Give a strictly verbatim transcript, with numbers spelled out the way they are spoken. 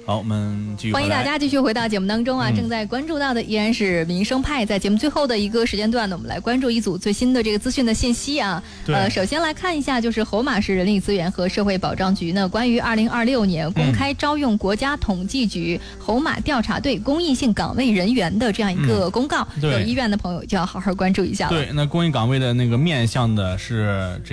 好，我们继续欢迎大家继续回到节目当中啊、嗯！正在关注到的依然是民生派，在节目最后的一个时间段呢，我们来关注一组最新的这个资讯的信息啊。呃，首先来看一下，就是侯马市人力资源和社会保障局呢，关于二零二六年公开招用国家统计局侯马调查队公益性岗位人员的这样一个公告， 嗯、 有意愿的朋友就要好好关注一下了。 对，那公益岗位的那个面向的是这。